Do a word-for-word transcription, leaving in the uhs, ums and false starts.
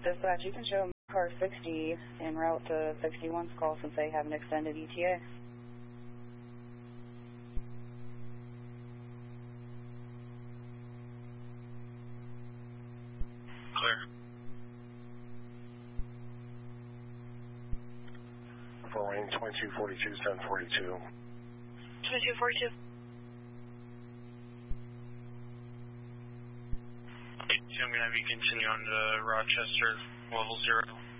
Dispatch, you can show car sixty en route to sixty-one's call since they have an extended E T A. Clear. Fort Wayne twenty-two forty-two, seven forty-two. twenty-two forty-two. Okay, so I'm going to have you continue on to Rochester, level zero.